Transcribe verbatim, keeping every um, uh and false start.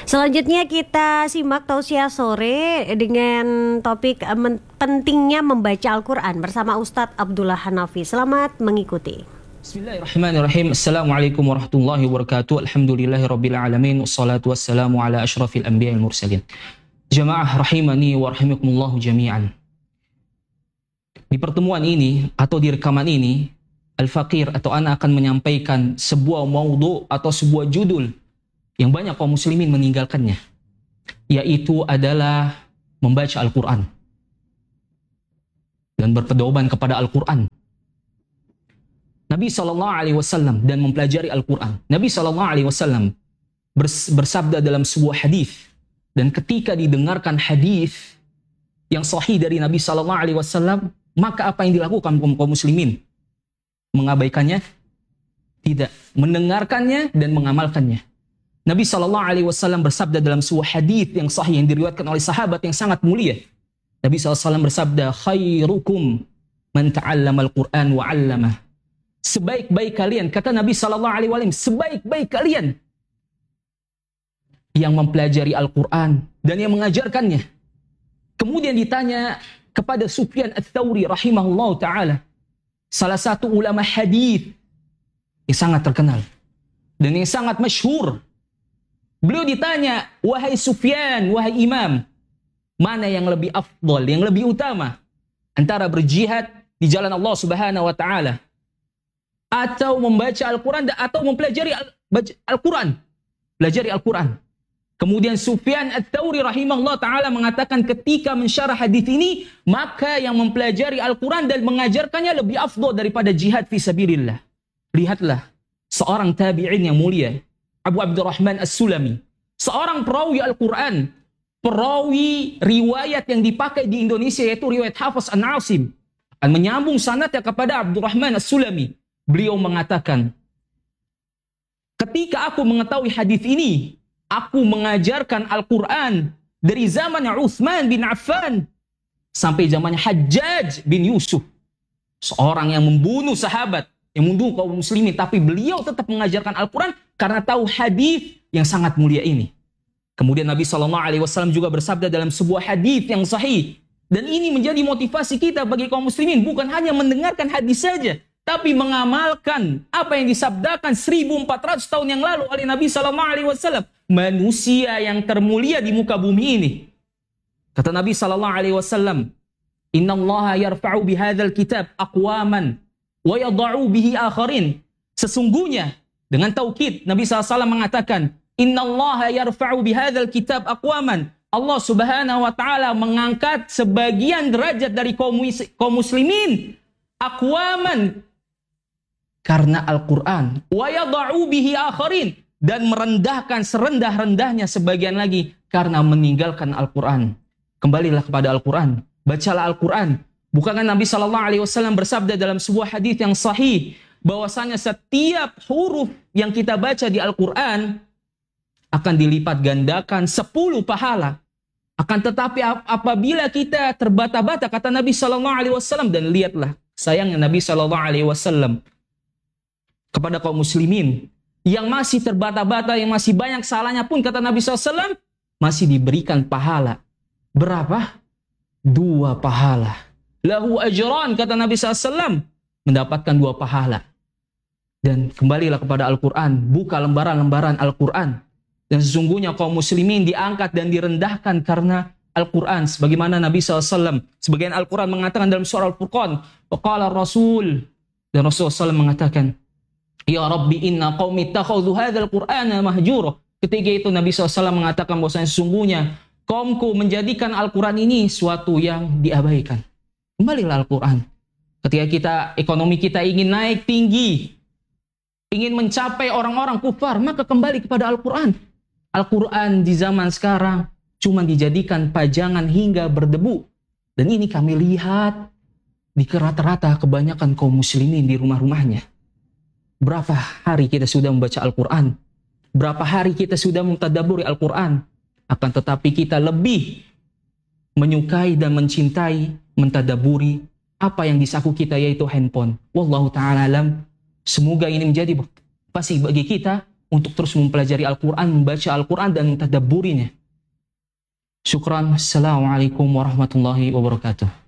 Selanjutnya kita simak tausiah sore dengan topik eh, men- pentingnya membaca Al-Quran bersama Ustadz Abdullah Hanafi. Selamat mengikuti. Bismillahirrahmanirrahim. Assalamualaikum warahmatullahi wabarakatuh. Alhamdulillahirabbil alamin wassalatu wassalamu ala asyrafil anbiya'il mursalin. Jamaah rahimani wa rahimakumullahu jami'an. Di pertemuan ini atau di rekaman ini, Al-Faqir atau ana akan menyampaikan sebuah maudhu atau sebuah judul yang banyak kaum muslimin meninggalkannya, yaitu adalah membaca Al-Quran dan berpedoman kepada Al-Quran. Nabi shallallahu alaihi wasallam dan mempelajari Al-Quran. Nabi shallallahu alaihi wasallam bersabda dalam sebuah hadis, dan ketika didengarkan hadis yang sahih dari Nabi shallallahu alaihi wasallam, maka apa yang dilakukan kaum muslimin? Mengabaikannya? Tidak. Mendengarkannya dan mengamalkannya. Nabi shallallahu alaihi wasallam bersabda dalam sebuah hadis yang sahih yang diriwayatkan oleh sahabat yang sangat mulia. Nabi shallallahu alaihi wasallam bersabda, khairukum man ta'allama al-Quran wa 'allamah. Sebaik-baik kalian, kata Nabi shallallahu alaihi wasallam, sebaik-baik kalian yang mempelajari Al-Quran dan yang mengajarkannya. Kemudian ditanya kepada Sufyan Ats-Tsauri rahimahullah ta'ala, salah satu ulama hadis yang sangat terkenal dan yang sangat masyhur. Beliau ditanya, wahai Sufyan, wahai imam, mana yang lebih afdal, yang lebih utama antara berjihad di jalan Allah Subhanahu wa taala atau membaca Al-Quran atau mempelajari Al-Quran? Pelajari Al-Quran. Kemudian Sufyan Ats-Tsauri rahimahullah ta'ala mengatakan ketika mensyarah hadis ini, maka yang mempelajari Al-Quran dan mengajarkannya lebih afdal daripada jihad fi sabilillah. Lihatlah, seorang tabi'in yang mulia, Abu Abdurrahman As-Sulami, seorang perawi Al-Quran, perawi riwayat yang dipakai di Indonesia yaitu riwayat Hafiz An-Asim, dan menyambung sanadnya kepada Abdurrahman As-Sulami. Beliau mengatakan, ketika aku mengetahui hadis ini, aku mengajarkan Al-Quran dari zamannya Utsman bin Affan sampai zamannya Hajjaj bin Yusuf. Seorang yang membunuh sahabat, yang membunuh kaum muslimin, tapi beliau tetap mengajarkan Al-Quran karena tahu hadis yang sangat mulia ini. Kemudian Nabi shallallahu alaihi wasallam juga bersabda dalam sebuah hadis yang sahih. Dan ini menjadi motivasi kita bagi kaum muslimin. Bukan hanya mendengarkan hadis saja, tapi mengamalkan apa yang disabdakan seribu empat ratus tahun yang lalu oleh Nabi shallallahu alaihi wasallam. Manusia yang termulia di muka bumi ini. Kata Nabi shallallahu alaihi wasallam, Inna Allah yarfa'u bihadzal kitab aqwaman wa yada'u bihi akharin. Sesungguhnya, dengan taukid, Nabi shallallahu alaihi wasallam mengatakan, Inna Allah yarfa'u bihadzal kitab aqwaman. Allah subhanahu wa ta'ala mengangkat sebagian derajat dari kaum muslimin. Aqwaman. Karena Al-Quran. Wa yada'u bihi akharin. Dan merendahkan serendah-rendahnya sebagian lagi karena meninggalkan Al-Quran. Kembalilah kepada Al-Quran. Bacalah Al-Quran. Bukankah Nabi shallallahu alaihi wasallam bersabda dalam sebuah hadis yang sahih bahwasanya setiap huruf yang kita baca di Al-Quran akan dilipat gandakan sepuluh pahala. Akan tetapi apabila kita terbata-bata, kata Nabi shallallahu alaihi wasallam, dan lihatlah sayangnya Nabi shallallahu alaihi wasallam kepada kaum muslimin yang masih terbata-bata, yang masih banyak salahnya pun, kata Nabi shallallahu alaihi wasallam, masih diberikan pahala. Berapa? Dua pahala. Lahu ajran, kata Nabi shallallahu alaihi wasallam, mendapatkan dua pahala. Dan kembalilah kepada Al-Quran. Buka lembaran-lembaran Al-Quran. Dan sesungguhnya kaum muslimin diangkat dan direndahkan karena Al-Quran. Sebagaimana Nabi shallallahu alaihi wasallam, sebagian Al-Quran mengatakan dalam surah Al-Furqan, Waqala Rasul, dan Rasulullah shallallahu alaihi wasallam mengatakan, Ya Rabbi inna qaumi takhadhu hadzal Qur'ana mahjura. Ketika itu Nabi shallallahu alaihi wasallam mengatakan bahwasanya sesungguhnya kaumku menjadikan Al-Quran ini suatu yang diabaikan. Kembalilah Al-Quran. Ketika kita, ekonomi kita ingin naik tinggi, ingin mencapai orang-orang kufar, maka kembali kepada Al-Quran. Al-Quran di zaman sekarang cuma dijadikan pajangan hingga berdebu. Dan ini kami lihat di rata-rata kebanyakan kaum muslimin di rumah-rumahnya. Berapa hari kita sudah membaca Al-Quran? Berapa hari kita sudah mentadabburi Al-Quran? Akan tetapi kita lebih menyukai dan mencintai, mentadabburi apa yang di saku kita, yaitu handphone. Wallahu ta'ala alam. Semoga ini menjadi pasti bagi kita untuk terus mempelajari Al-Quran, membaca Al-Quran dan mentadabburinya. Syukran. Assalamualaikum warahmatullahi wabarakatuh.